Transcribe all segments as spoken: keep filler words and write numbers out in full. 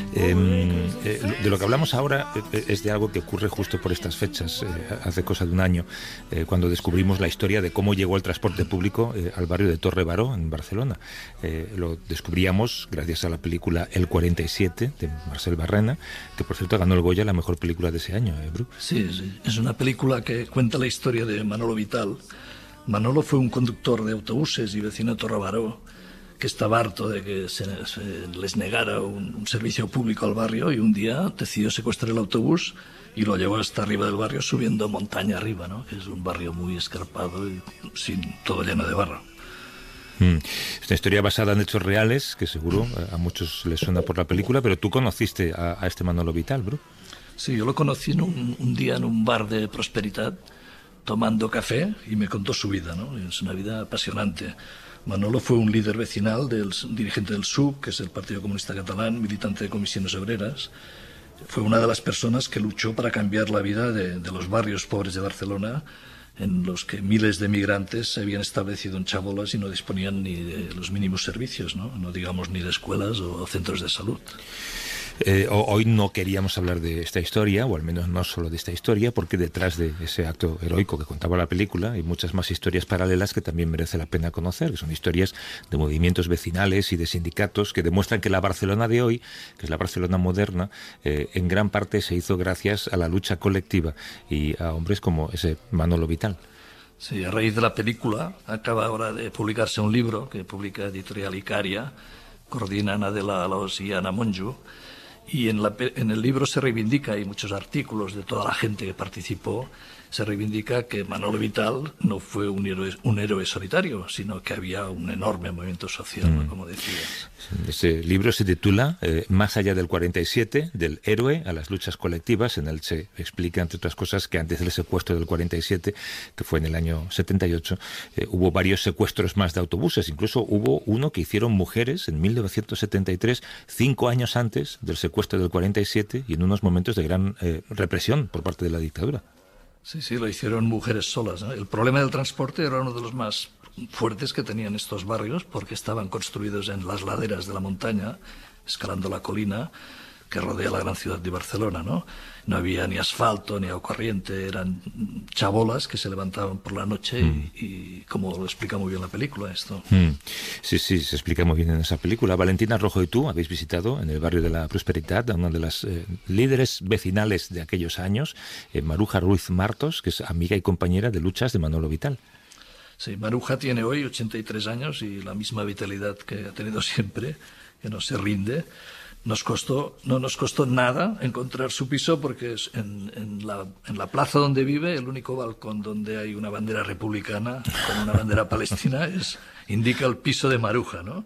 Eh, eh, de lo que hablamos ahora eh, es de algo que ocurre justo por estas fechas, eh, hace cosa de un año, eh, cuando descubrimos la historia de cómo llegó el transporte público eh, al barrio de Torre Baró, en Barcelona. Eh, lo descubríamos gracias a la película El cuarenta y siete, de Marcel Barrena, que por cierto ganó el Goya, la mejor película de ese año, ¿eh, Bru? Sí, sí, es una película que cuenta la historia de Manolo Vital. Manolo fue un conductor de autobuses y vecino de Torre Baró, que estaba harto de que se, se les negara un, un servicio público al barrio, y un día decidió secuestrar el autobús y lo llevó hasta arriba del barrio, subiendo montaña arriba, ¿no? Que es un barrio muy escarpado y sin, todo lleno de barro. Mm. Es una historia basada en hechos reales, que seguro a muchos les suena por la película, pero tú conociste a, a este Manolo Vital, Bru. Sí, yo lo conocí en un, un día en un bar de Prosperidad, tomando café, y me contó su vida, ¿no? Es una vida apasionante. Manolo fue un líder vecinal, del dirigente del S U C, que es el Partido Comunista Catalán, militante de comisiones obreras. Fue una de las personas que luchó para cambiar la vida de, de los barrios pobres de Barcelona, en los que miles de migrantes se habían establecido en chabolas y no disponían ni de los mínimos servicios, no, no digamos ni de escuelas o centros de salud. Eh, hoy no queríamos hablar de esta historia, o al menos no solo de esta historia, porque detrás de ese acto heroico que contaba la película hay muchas más historias paralelas que también merece la pena conocer, que son historias de movimientos vecinales y de sindicatos que demuestran que la Barcelona de hoy, que es la Barcelona moderna, eh, en gran parte se hizo gracias a la lucha colectiva y a hombres como ese Manolo Vital. Sí, a raíz de la película acaba ahora de publicarse un libro que publica Editorial Icaria, coordinan Adela Alós y Ana Monjo. Y en, la, en el libro se reivindica, hay muchos artículos de toda la gente que participó, se reivindica que Manolo Vital no fue un héroe, un héroe solitario, sino que había un enorme movimiento social, mm. como decías. Ese libro se titula eh, Más allá del cuarenta y siete, del héroe a las luchas colectivas. En él se explica, entre otras cosas, que antes del secuestro del cuarenta y siete, que fue en el año setenta y ocho, eh, hubo varios secuestros más de autobuses. Incluso hubo uno que hicieron mujeres en mil novecientos setenta y tres, cinco años antes del secuestro del cuarenta y siete, y en unos momentos de gran eh, represión por parte de la dictadura. Sí, sí, lo hicieron mujeres solas, ¿no? El problema del transporte era uno de los más fuertes que tenían estos barrios, porque estaban construidos en las laderas de la montaña, escalando la colina que rodea la gran ciudad de Barcelona, ¿no? No había ni asfalto, ni agua corriente, eran chabolas que se levantaban por la noche mm. y, y como lo explica muy bien la película esto. Mm. Sí, sí, se explica muy bien en esa película. Valentina Rojo y tú habéis visitado en el barrio de la Prosperidad a una de las eh, líderes vecinales de aquellos años, eh, Maruja Ruiz Martos, que es amiga y compañera de luchas de Manolo Vital. Sí, Maruja tiene hoy ochenta y tres años y la misma vitalidad que ha tenido siempre, que no se rinde. Nos costó, no nos costó nada encontrar su piso, porque es en, en, la, en la plaza donde vive, el único balcón donde hay una bandera republicana con una bandera palestina es, indica el piso de Maruja, ¿no?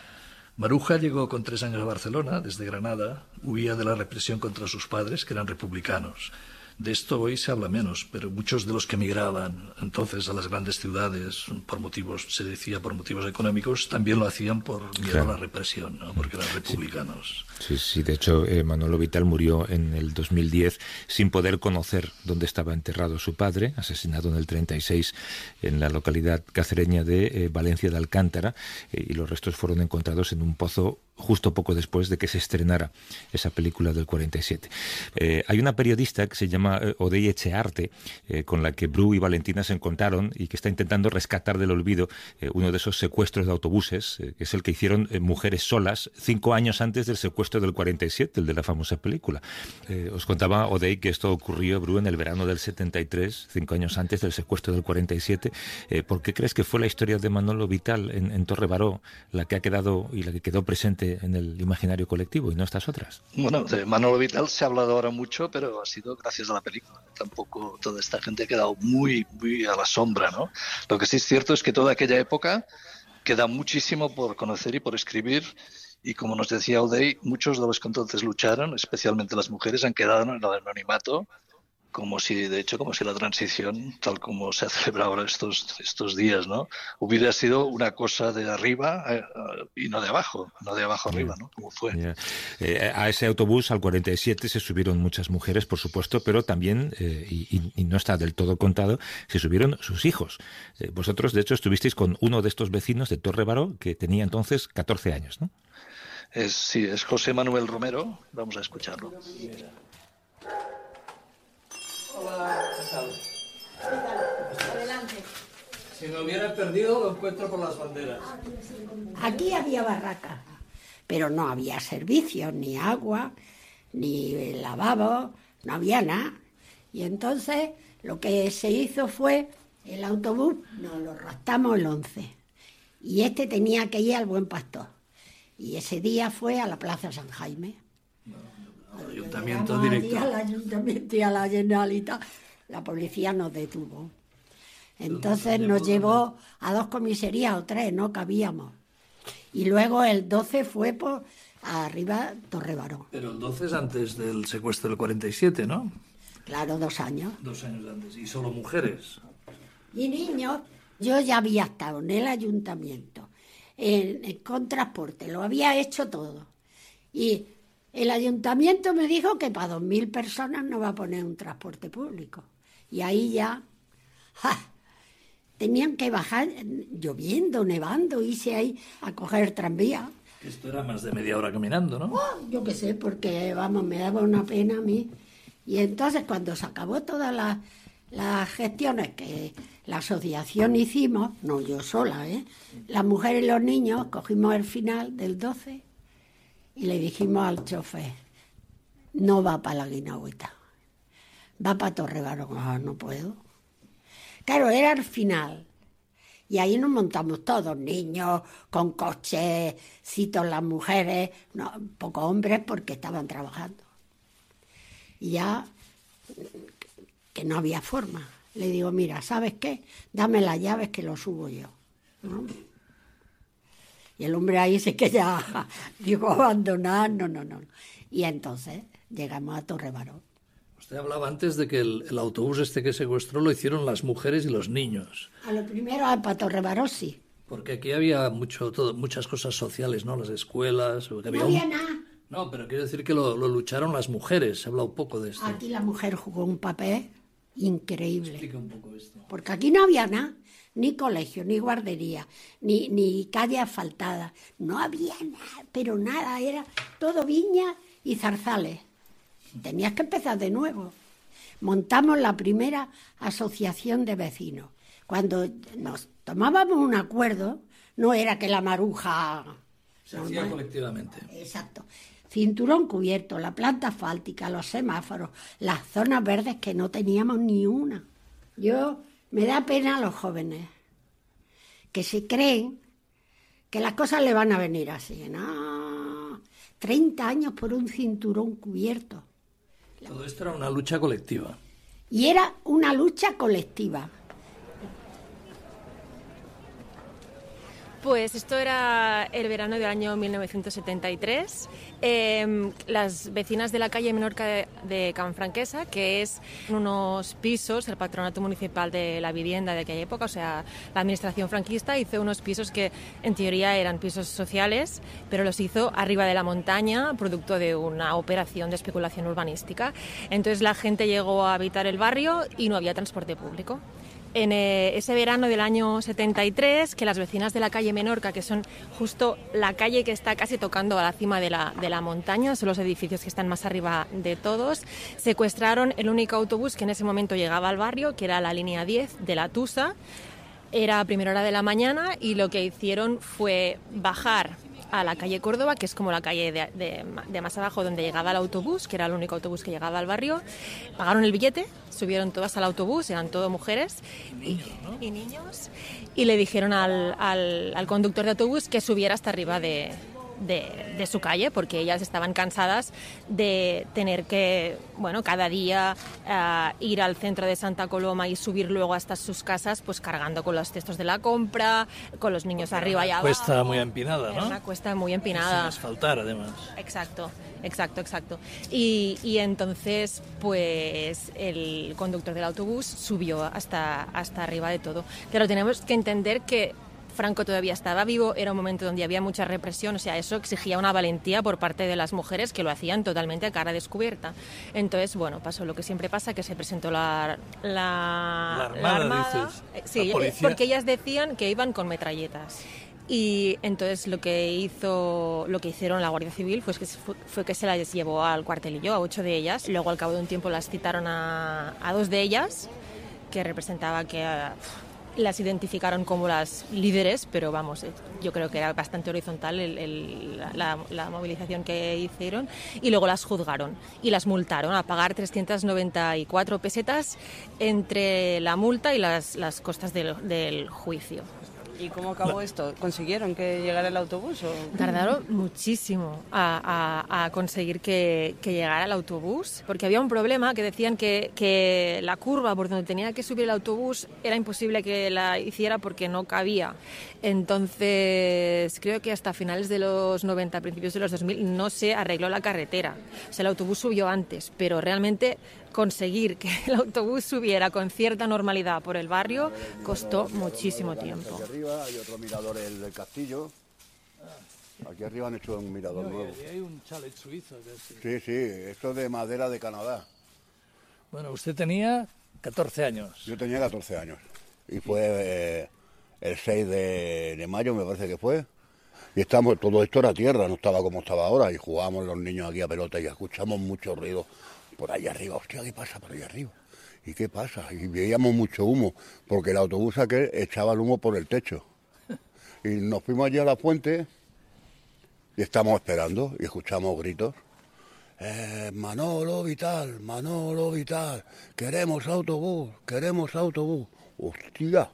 Maruja llegó con tres años a Barcelona, desde Granada, huía de la represión contra sus padres, que eran republicanos. De esto hoy se habla menos, pero muchos de los que emigraban entonces a las grandes ciudades por motivos, se decía por motivos económicos, también lo hacían por miedo claro. a la represión, ¿no? Porque eran republicanos. Sí, sí, sí. De hecho eh, Manolo Vital murió en el dos mil diez sin poder conocer dónde estaba enterrado su padre, asesinado en el treinta y seis en la localidad cacereña de eh, Valencia de Alcántara, eh, y los restos fueron encontrados en un pozo justo poco después de que se estrenara esa película del cuarenta y siete. Eh, hay una periodista que se llama eh, Odey Echearte, eh, con la que Bru y Valentina se encontraron y que está intentando rescatar del olvido eh, uno de esos secuestros de autobuses, eh, que es el que hicieron eh, mujeres solas cinco años antes del secuestro del cuarenta y siete, el de la famosa película. Eh, os contaba Odey que esto ocurrió, Bru, en el verano del setenta y tres, cinco años antes del secuestro del cuarenta y siete. Eh, ¿Por qué crees que fue la historia de Manolo Vital en, en Torre Baró la que ha quedado y la que quedó presente en el imaginario colectivo y no estas otras? Bueno, de Manolo Vital se ha hablado ahora mucho, pero ha sido gracias a la película. Tampoco toda esta gente ha quedado muy, muy a la sombra, ¿no? Lo que sí es cierto es que toda aquella época queda muchísimo por conocer y por escribir, y como nos decía Odey, muchos de los que entonces lucharon, especialmente las mujeres, han quedado en el anonimato como si, de hecho, como si la transición, tal como se ha celebrado ahora estos, estos días, ¿no?, hubiera sido una cosa de arriba eh, y no de abajo, no de abajo yeah. arriba, ¿no?, como fue. Yeah. Eh, a ese autobús, al cuarenta y siete, se subieron muchas mujeres, por supuesto, pero también, eh, y, y no está del todo contado, se subieron sus hijos. Eh, vosotros, de hecho, estuvisteis con uno de estos vecinos de Torre Baró, que tenía entonces catorce años, ¿no? Es, sí, es José Manuel Romero. Vamos a escucharlo. Hola, ¿qué tal? Adelante. Si me hubiera perdido, lo encuentro por las banderas. Aquí había barracas, pero no había servicios, ni agua, ni lavabo, no había nada. Y entonces lo que se hizo fue, el autobús nos lo raptamos el once. Y este tenía que ir al Buen Pastor. Y ese día fue a la Plaza San Jaime. Al ayuntamiento directo. Al ayuntamiento y a la Generalitat. La policía nos detuvo. Entonces nos llevó a dos comisarías o tres, no cabíamos. Y luego el doce fue por arriba Torre Baró. Pero el doce es antes del secuestro del cuarenta y siete, ¿no? Claro, dos años. Dos años antes. ¿Y solo mujeres? Y niños. Yo ya había estado en el ayuntamiento, en, en, con transporte, lo había hecho todo. Y el ayuntamiento me dijo que para dos mil personas no va a poner un transporte público. Y ahí ya ¡ja! Tenían que bajar lloviendo, nevando, irse ahí a coger tranvía. Esto era más de media hora caminando, ¿no? Oh, yo qué sé, porque vamos, me daba una pena a mí. Y entonces cuando se acabó todas las, las gestiones que la asociación hicimos, no yo sola, ¿eh? Las mujeres y los niños cogimos el final del doce y le dijimos al chofer, no va para la Guinagüeta, va para Torre Baró. Ah, no puedo. Claro, era el final. Y ahí nos montamos todos, niños, con coches, citos las mujeres, no, pocos hombres porque estaban trabajando. Y ya, que no había forma. Le digo, mira, ¿sabes qué? Dame las llaves que lo subo yo, ¿no? Y el hombre ahí se que ya digo, abandonar, no, no, no. Y entonces llegamos a Torre Baró. Usted hablaba antes de que el, el autobús este que secuestró lo hicieron las mujeres y los niños. A lo primero, para Torre Baró, sí. Porque aquí había mucho, todo, muchas cosas sociales, ¿no? Las escuelas. No había, había un... nada. No, pero quiero decir que lo, lo lucharon las mujeres. Se habla un poco de esto. Aquí la mujer jugó un papel increíble. Explica un poco esto. Porque aquí no había nada, ni colegio, ni guardería, ni, ni calle asfaltada. No había nada, pero nada, era todo viña y zarzales. Tenías que empezar de nuevo. Montamos la primera asociación de vecinos. Cuando nos tomábamos un acuerdo, no era que la maruja... Se hacía no, colectivamente. Exacto. Cinturón cubierto, la planta asfáltica, los semáforos, las zonas verdes que no teníamos ni una. Yo me da pena a los jóvenes que se creen que las cosas le van a venir así. No, treinta años por un cinturón cubierto. Todo esto era una lucha colectiva. Y era una lucha colectiva. Pues esto era el verano del año mil novecientos setenta y tres. Eh, las vecinas de la calle Menorca de, de Canfranquesa, que es unos pisos, el patronato municipal de la vivienda de aquella época, o sea, la administración franquista hizo unos pisos que en teoría eran pisos sociales, pero los hizo arriba de la montaña, producto de una operación de especulación urbanística. Entonces la gente llegó a habitar el barrio y no había transporte público. En eh, ese verano del año setenta y tres, que las vecinas de la calle Menorca, que son justo la calle que está casi tocando a la cima de la, de la montaña, son los edificios que están más arriba de todos, secuestraron el único autobús que en ese momento llegaba al barrio, que era la línea diez de la Tusa. Era a primera hora de la mañana y lo que hicieron fue bajar a la calle Córdoba, que es como la calle de, de, de más abajo donde llegaba el autobús, que era el único autobús que llegaba al barrio. Pagaron el billete, subieron todas al autobús, eran todo mujeres y niños, ¿no? y, niños, y le dijeron al, al, al conductor de autobús que subiera hasta arriba de, de, de su calle, porque ellas estaban cansadas de tener que, bueno, cada día uh, ir al centro de Santa Coloma y subir luego hasta sus casas, pues cargando con los cestos de la compra, con los niños arriba y abajo. Cuesta muy empinada, ¿no? Era una cuesta muy empinada. Sin asfaltar, además. Exacto, exacto, exacto. Y, y entonces, pues, el conductor del autobús subió hasta, hasta arriba de todo. Pero tenemos que entender que Franco todavía estaba vivo, era un momento donde había mucha represión, o sea, eso exigía una valentía por parte de las mujeres que lo hacían totalmente a cara descubierta. Entonces, bueno, pasó lo que siempre pasa, que se presentó la, la, la Armada, la armada. dices, sí, la policía. Porque ellas decían que iban con metralletas. Y entonces lo que hizo, lo que hicieron la Guardia Civil fue que, fue, fue que se las llevó al cuartelillo, a ocho de ellas. Luego, al cabo de un tiempo, las citaron a, a dos de ellas, que representaba que... las identificaron como las líderes, pero vamos, yo creo que era bastante horizontal el, el, la, la movilización que hicieron, y luego las juzgaron y las multaron a pagar trescientas noventa y cuatro pesetas entre la multa y las, las costas del, del juicio. ¿Y cómo acabó esto? ¿Consiguieron que llegara el autobús? O... Tardaron muchísimo a, a, a conseguir que, que llegara el autobús, porque había un problema, que decían que, que la curva por donde tenía que subir el autobús era imposible que la hiciera porque no cabía. Entonces, creo que hasta finales de los noventa, principios de los dos mil, no se arregló la carretera. O sea, el autobús subió antes, pero realmente conseguir que el autobús subiera con cierta normalidad por el barrio costó muchísimo tiempo. Aquí arriba hay otro mirador, el del castillo. Aquí arriba han hecho un mirador No, nuevo. y hay un chalet suizo. Que es... Sí, sí, esto es de madera de Canadá. Bueno, usted tenía catorce años. Yo tenía catorce años. Y fue eh, el seis de, de mayo, me parece que fue. Y estamos, todo esto era tierra, no estaba como estaba ahora. Y jugábamos los niños aquí a pelota y escuchamos mucho ruido por allá arriba. Hostia, ¿qué pasa por allá arriba? ¿Y qué pasa? Y veíamos mucho humo, porque el autobús aquel echaba el humo por el techo. Y nos fuimos allí a la fuente y estamos esperando y escuchamos gritos. Eh, Manolo Vital, Manolo Vital, queremos autobús, queremos autobús. Hostia.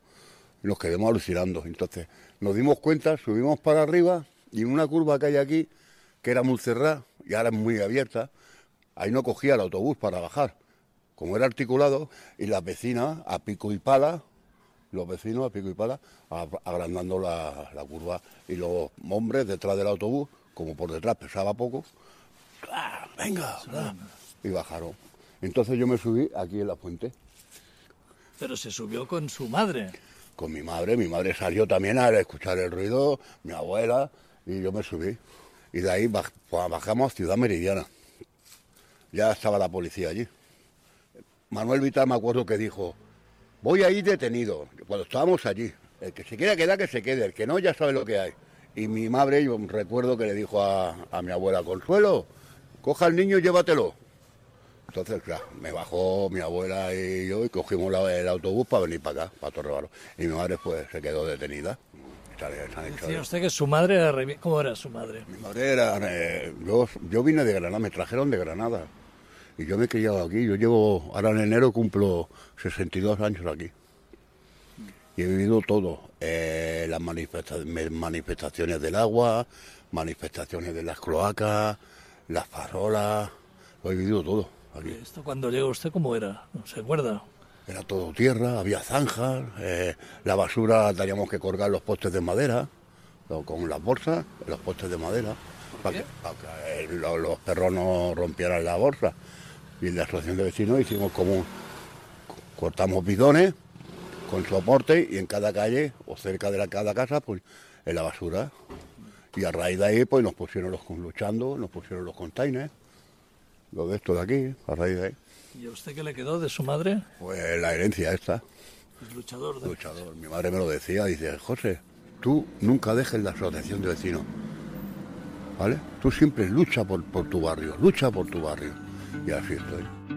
Y nos quedamos alucinando. Entonces nos dimos cuenta, subimos para arriba y en una curva que hay aquí, que era muy cerrada y ahora es muy abierta, ahí no cogía el autobús para bajar. Como era articulado, y las vecinas a pico y pala, los vecinos a pico y pala, agrandando la, la curva. Y los hombres detrás del autobús, como por detrás pesaba poco, ¡ah, venga! ¡ah! Y bajaron. Entonces yo me subí aquí en la fuente. Pero se subió con su madre. Con mi madre, mi madre salió también a escuchar el ruido, mi abuela, y yo me subí. Y de ahí baj, bajamos a Ciudad Meridiana. Ya estaba la policía allí. Manuel Vital me acuerdo que dijo, voy a ir detenido, cuando estábamos allí. El que se quiera quedar, que se quede, el que no, ya sabe lo que hay. Y mi madre, yo recuerdo que le dijo a, a mi abuela, Consuelo, coja al niño y llévatelo. Entonces, claro, me bajó mi abuela y yo y cogimos la, el autobús para venir para acá, para Torrebaro. Y mi madre pues se quedó detenida. Decía usted que su madre era... Re... ¿Cómo era su madre? Mi madre era... Eh, yo, yo vine de Granada, me trajeron de Granada. Y yo me he criado aquí. Yo llevo... Ahora en enero cumplo sesenta y dos años aquí. Y he vivido todo. Eh, las manifesta manifestaciones del agua, manifestaciones de las cloacas, las farolas... Lo he vivido todo aquí. ¿Esto cuando llegó usted cómo era? ¿No se acuerda? Era todo tierra, había zanjas, eh, la basura teníamos que colgar los postes de madera, con las bolsas, los postes de madera, para que, para que eh, los, los perros no rompieran la bolsa. Y en la asociación de vecinos hicimos como un, cortamos bidones con soporte y en cada calle o cerca de la, cada casa, pues en la basura. Y a raíz de ahí, pues nos pusieron los luchando, nos pusieron los containers, los de estos de aquí, a raíz de ahí. ¿Y a usted qué le quedó de su madre? Pues la herencia esta. Es luchador. De... Luchador. Mi madre me lo decía, dice, José, tú nunca dejes la asociación de vecinos, ¿vale? Tú siempre lucha por, por tu barrio, lucha por tu barrio. Y así estoy.